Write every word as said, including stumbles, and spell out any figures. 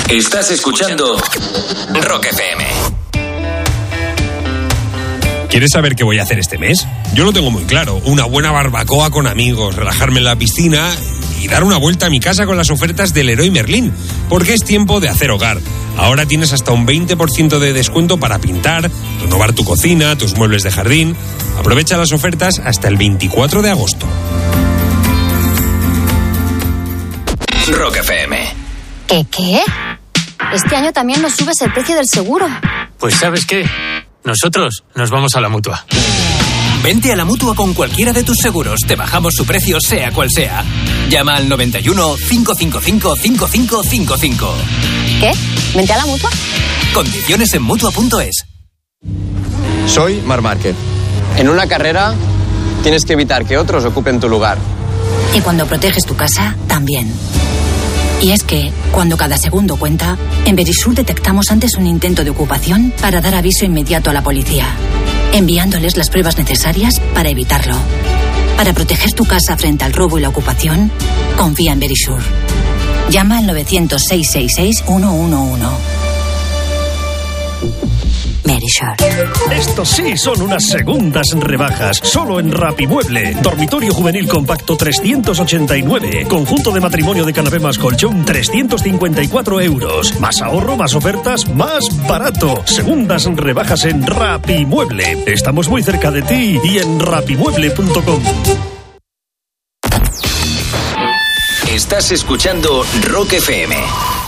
Estás escuchando Rock F M. ¿Quieres saber qué voy a hacer este mes? Yo lo tengo muy claro. Una buena barbacoa con amigos, relajarme en la piscina y dar una vuelta a mi casa con las ofertas del Leroy Merlin. Porque es tiempo de hacer hogar. Ahora tienes hasta un veinte por ciento de descuento para pintar, renovar tu cocina, tus muebles de jardín. Aprovecha las ofertas hasta el veinticuatro de agosto. Rock F M. ¿Qué qué? Este año también nos subes el precio del seguro. Pues ¿sabes qué? Nosotros nos vamos a la Mutua. Vente a la Mutua con cualquiera de tus seguros. Te bajamos su precio sea cual sea. Llama al noventa y uno, cinco cinco cinco, cinco cinco cinco cinco. ¿Qué? ¿Vente a la Mutua? Condiciones en Mutua punto es. Soy Marc Márquez. En una carrera tienes que evitar que otros ocupen tu lugar. Y cuando proteges tu casa, también. Y es que, cuando cada segundo cuenta, en Verisur detectamos antes un intento de ocupación para dar aviso inmediato a la policía, enviándoles las pruebas necesarias para evitarlo. Para proteger tu casa frente al robo y la ocupación, confía en Verisur. Llama al novecientos, seiscientos sesenta y seis, ciento once. Verisur. Estos sí son unas segundas rebajas. Solo en Rapimueble. Dormitorio juvenil compacto trescientos ochenta y nueve. Conjunto de matrimonio de canapé más colchón trescientos cincuenta y cuatro euros. Más ahorro, más ofertas, más barato. Segundas rebajas en Rapimueble. Estamos muy cerca de ti y en rapimueble punto com. Estás escuchando Rock F M.